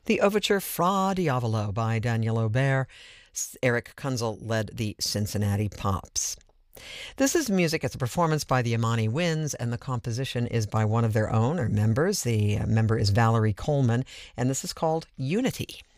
The overture Fra Diavolo by Daniel Aubert. Eric Kunzel led the Cincinnati Pops. This is music. It's a performance by the Amani Winds, and the composition is by one of their own, or members. The member is Valerie Coleman, and this is called Unity.